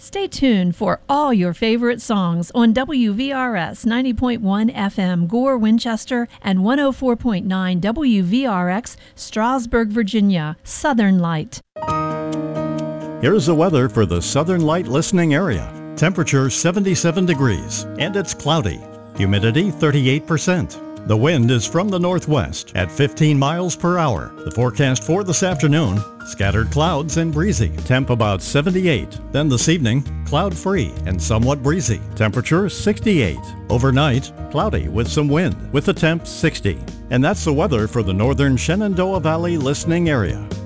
Stay tuned for all your favorite songs on WVRS 90.1 FM Gore, Winchester, and 104.9 WVRX Strasburg, Virginia. Southern Light. Here's the weather for the Southern Light listening area. Temperature 77 degrees, and it's cloudy. Humidity 38%. The wind is from the northwest at 15 miles per hour. The forecast for this afternoon, scattered clouds and breezy. Temp about 78. Then this evening, cloud-free and somewhat breezy. Temperature 68. Overnight, cloudy with some wind, with the temp 60. And that's the weather for the northern Shenandoah Valley listening area.